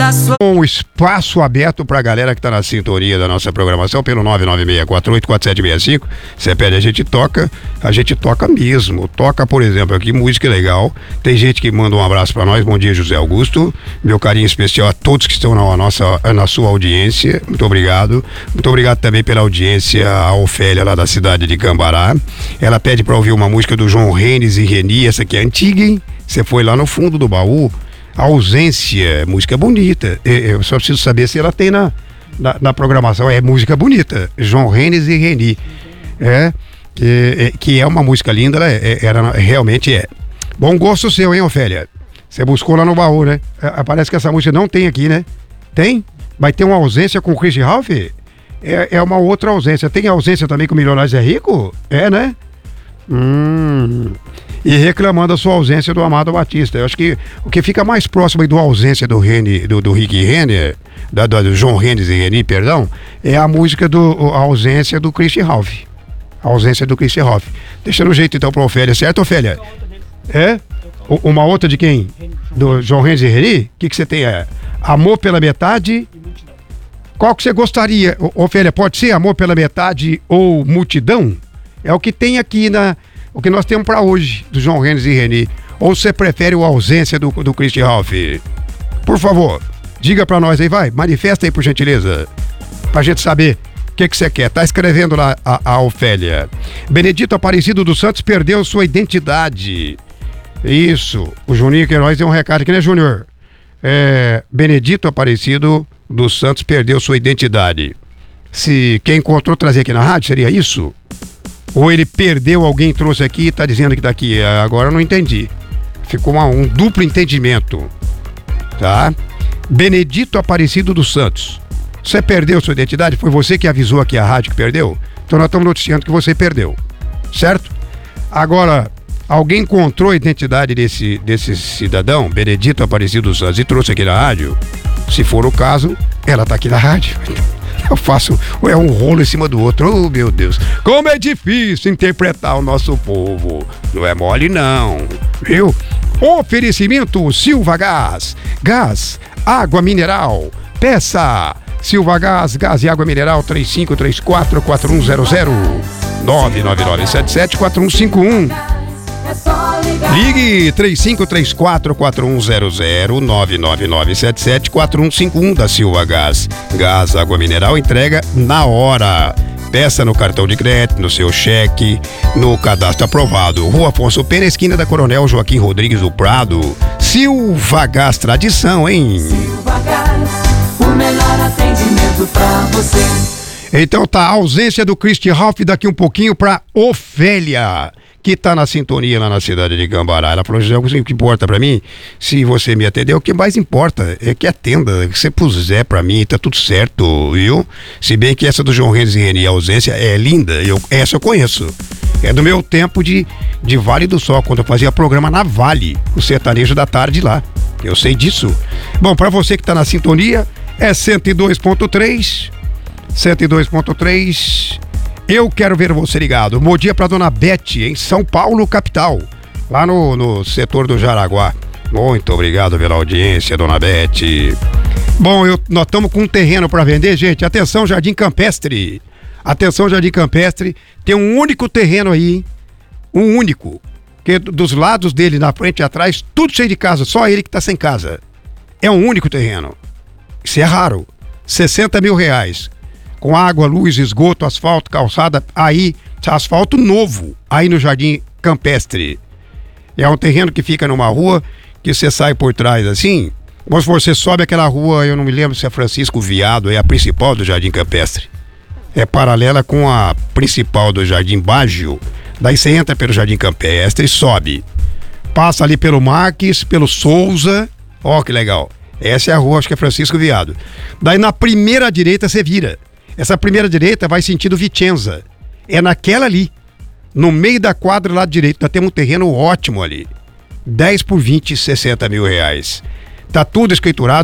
da sua... Um espaço aberto pra galera que tá na sintonia da nossa programação pelo 996484765. Você pede, a gente toca mesmo. Toca, por exemplo, aqui, música legal. Tem gente que manda um abraço pra nós. Bom dia, José Augusto. Meu carinho especial a todos que estão na sua audiência. Muito obrigado. Muito obrigado também pela audiência a Ofélia lá da cidade de Cambará. Ela pede pra ouvir uma música do João Renes e Reni. Essa aqui é antiga, hein? Você foi lá no fundo do baú. A Ausência, música bonita. Eu só preciso saber se ela tem na programação. É música bonita. João Renes e Reni. Que é uma música linda, ela realmente é. Bom gosto seu, hein, Ofélia? Você buscou lá no baú, né? Parece que essa música não tem aqui, né? Tem? Vai ter uma Ausência com o Chris Ralph? É uma outra Ausência. Tem Ausência também com o Milionários é Rico? É, né? E reclamando a sua ausência do Amado Batista. Eu acho que o que fica mais próximo aí do ausência do Rick Renner, do João Renes e Reni, perdão, é a música a ausência do Chris Ralph. A ausência do Chris Ralph. Deixa no jeito então pra Ofélia, certo, Ofélia? É? Uma outra de quem? Do João Renes e Reni? O que você tem? Amor pela Metade? Qual que você gostaria, Ofélia? Pode ser Amor pela Metade ou Multidão? É o que tem aqui o que nós temos pra hoje, do João Renes e Reni. Ou você prefere a ausência do Chris Ralph? Por favor, diga pra nós aí, vai. Manifesta aí, por gentileza. Pra gente saber o que você quer. Tá escrevendo lá a Ofélia. Benedito Aparecido dos Santos perdeu sua identidade. Isso. O Juninho Queiroz deu um recado aqui, né, Júnior? Benedito Aparecido dos Santos perdeu sua identidade. Se quem encontrou trazer aqui na rádio, seria isso? Ou ele perdeu, alguém trouxe aqui e tá dizendo que tá aqui. Agora eu não entendi. Ficou um duplo entendimento. Tá? Benedito Aparecido dos Santos. Você perdeu sua identidade? Foi você que avisou aqui a rádio que perdeu? Então nós estamos noticiando que você perdeu. Certo? Agora, alguém encontrou a identidade desse cidadão, Benedito Aparecido dos Santos, e trouxe aqui na rádio? Se for o caso, ela tá aqui na rádio. Eu faço um rolo em cima do outro. Oh, meu Deus. Como é difícil interpretar o nosso povo. Não é mole, não. Viu? Oferecimento Silva Gás. Gás, água mineral. Peça Silva Gás, gás e água mineral 3534-4100 99977-4151. Ligue 3534-4100 99977-4151 da Silva Gás. Gás, água mineral, entrega na hora. Peça no cartão de crédito, no seu cheque, no cadastro aprovado. Rua Afonso Pena, esquina da Coronel Joaquim Rodrigues do Prado. Silva Gás, tradição, hein? Silva Gás, o melhor atendimento pra você. Então tá, a ausência do Chris Ralph daqui um pouquinho pra Ofélia, que tá na sintonia lá na cidade de Cambará. Ela falou, José, o que importa pra mim, se você me atender, o que mais importa é que atenda, que você puser pra mim, tá tudo certo, viu? Se bem que essa do João Renes e Reni, a ausência, é linda, essa eu conheço. É do meu tempo de Vale do Sol, quando eu fazia programa na Vale, o sertanejo da tarde lá. Eu sei disso. Bom, pra você que tá na sintonia, é 102.3, 102.3. Eu quero ver você ligado. Bom dia pra dona Bete, em São Paulo, capital. Lá no setor do Jaraguá. Muito obrigado pela audiência, dona Bete. Bom, nós estamos com um terreno pra vender, gente. Atenção, Jardim Campestre. Atenção, Jardim Campestre. Tem um único terreno aí, hein? Um único. Que dos lados dele, na frente e atrás, tudo cheio de casa. Só ele que tá sem casa. É um único terreno. Isso é raro. 60 mil reais. Com água, luz, esgoto, asfalto, calçada, aí, asfalto novo, aí no Jardim Campestre. É um terreno que fica numa rua que você sai por trás assim, mas você sobe aquela rua, eu não me lembro se é Francisco Viado, é a principal do Jardim Campestre. É paralela com a principal do Jardim Baggio, daí você entra pelo Jardim Campestre e sobe. Passa ali pelo Marques, pelo Souza, ó que legal. Essa é a rua, acho que é Francisco Viado. Daí na primeira direita você vira. Essa primeira direita vai sentido Vicenza. É naquela ali. No meio da quadra, lado direito, nós temos um terreno ótimo ali. 10 por 20, 60 mil reais. Tá tudo escriturado.